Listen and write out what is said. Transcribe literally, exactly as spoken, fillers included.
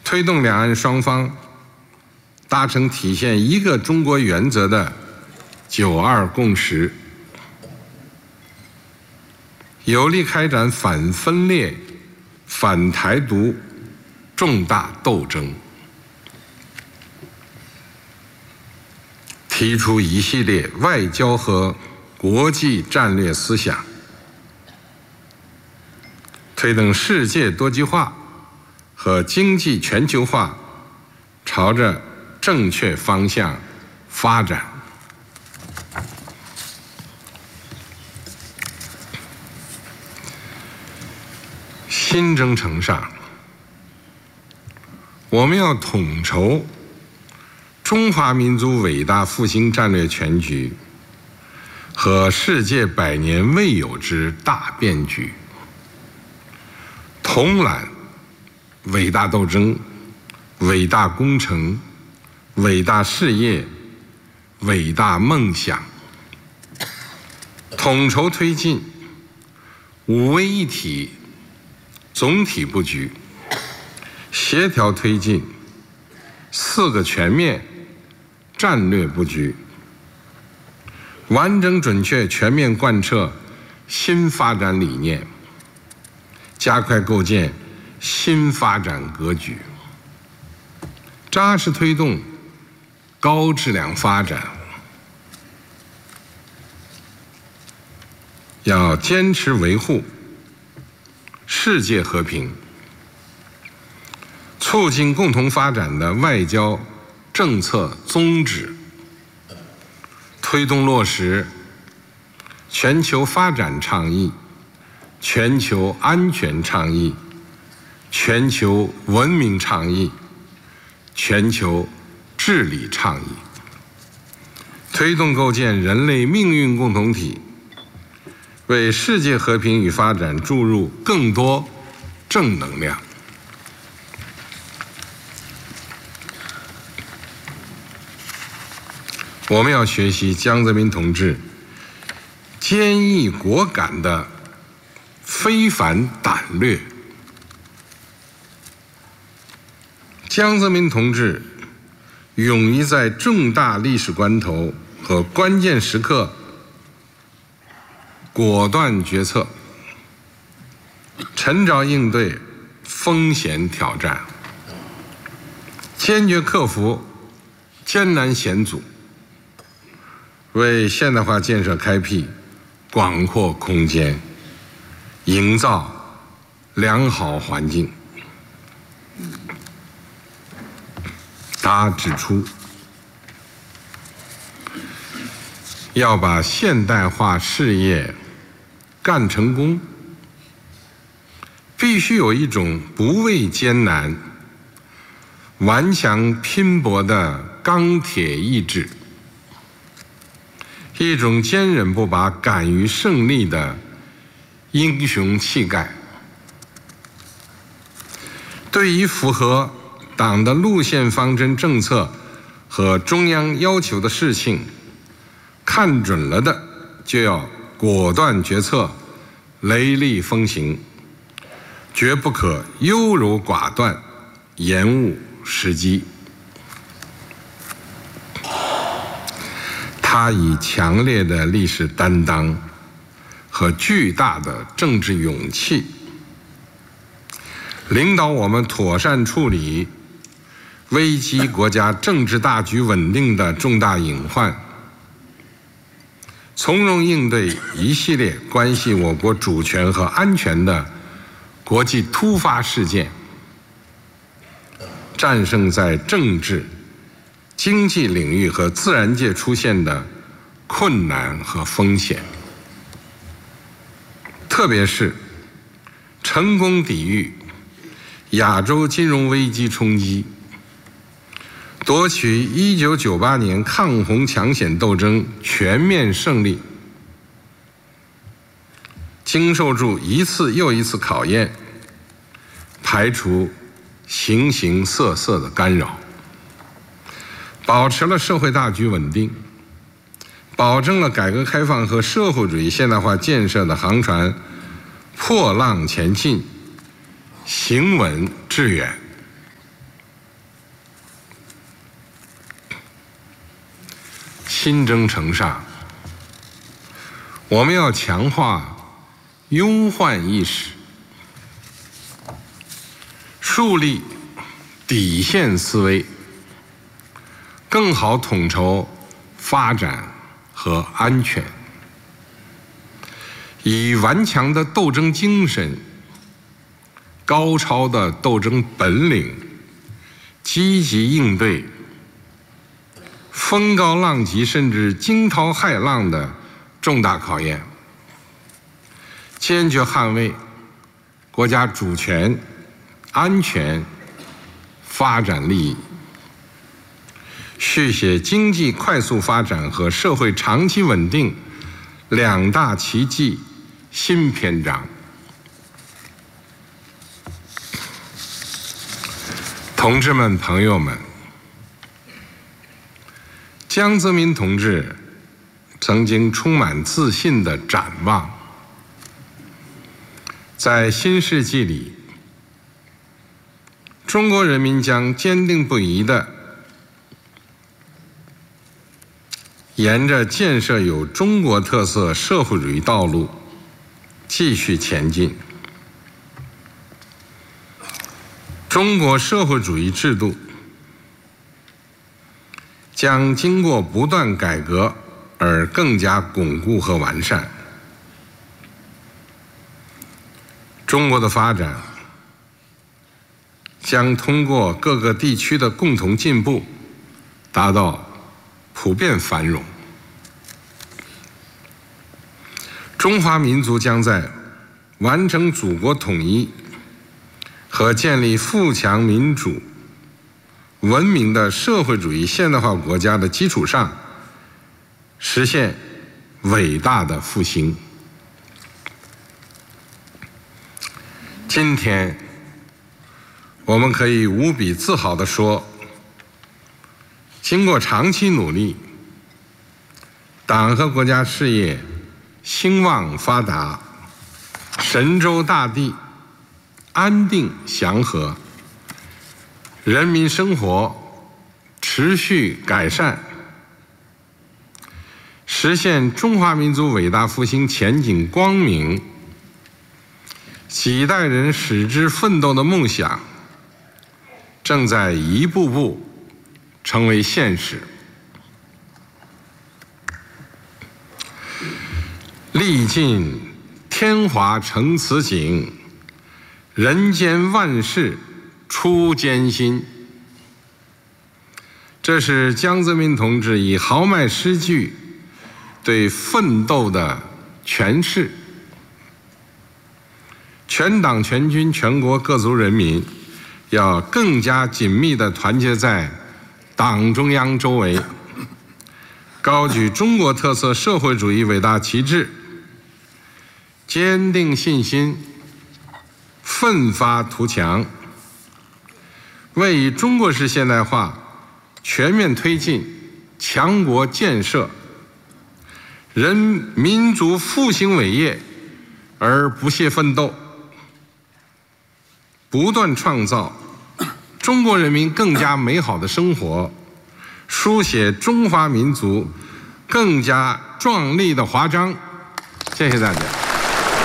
推动两岸双方达成体现一个中国原则的九二共识，有力开展反分裂、反台独重大斗争，提出一系列外交和国际战略思想，推动世界多极化和经济全球化朝着正确方向发展。新征程上，我们要统筹中华民族伟大复兴战略全局和世界百年未有之大变局，统揽伟大斗争、伟大工程、伟大事业、伟大梦想，统筹推进五位一体总体布局，协调推进四个全面战略布局，完整准确全面贯彻新发展理念，加快构建新发展格局，扎实推动高质量发展。要坚持维护世界和平、促进共同发展的外交政策宗旨，推动落实全球发展倡议、全球安全倡议、全球文明倡议、全球治理倡议，推动构建人类命运共同体，为世界和平与发展注入更多正能量。我们要学习江泽民同志坚毅果敢的非凡胆略。江泽民同志勇于在重大历史关头和关键时刻果断决策，沉着应对风险挑战，坚决克服艰难险阻，为现代化建设开辟广阔空间，营造良好环境。他指出，要把现代化事业干成功，必须有一种不畏艰难、顽强拼搏的钢铁意志，一种坚韧不拔、敢于胜利的英雄气概。对于符合党的路线方针政策和中央要求的事情，看准了的就要果断决策，雷厉风行，绝不可优柔寡断，延误时机。他以强烈的历史担当和巨大的政治勇气，领导我们妥善处理危及国家政治大局稳定的重大隐患，从容应对一系列关系我国主权和安全的国际突发事件，战胜在政治、经济领域和自然界出现的困难和风险，特别是成功抵御亚洲金融危机冲击，夺取一九九八年抗洪抢险斗争全面胜利，经受住一次又一次考验，排除形形色色的干扰，保持了社会大局稳定，保证了改革开放和社会主义现代化建设的航船破浪前进，行稳致远。 新征程上，我们要强化忧患意识，树立底线思维，更好统筹发展和安全，以顽强的斗争精神、高超的斗争本领，积极应对风高浪急甚至惊涛骇浪的重大考验，坚决捍卫国家主权、安全、发展利益，续写经济快速发展和社会长期稳定两大奇迹新篇章。同志们、朋友们，江泽民同志曾经充满自信地展望，在新世纪里，中国人民将坚定不移地沿着建设有中国特色社会主义道路继续前进。中国社会主义制度将经过不断改革而更加巩固和完善。中国的发展将通过各个地区的共同进步，达到普遍繁荣。中华民族将在完成祖国统一和建立富强民主文明的社会主义现代化国家的基础上，实现伟大的复兴。今天，我们可以无比自豪地说，经过长期努力，党和国家事业兴旺发达，神州大地安定祥和，人民生活持续改善，实现中华民族伟大复兴前景光明，几代人矢志奋斗的梦想正在一步步成为现实。历尽天华成此景，人间万事出艰辛。这是江泽民同志以豪迈诗句对奋斗的诠释。全党全军全国各族人民要更加紧密地团结在党中央周围，高举中国特色社会主义伟大旗帜，坚定信心，奋发图强，为以中国式现代化全面推进强国建设、人民族复兴伟业而不懈奋斗，不断创造中国人民更加美好的生活，书写中华民族更加壮丽的华章。谢谢大家。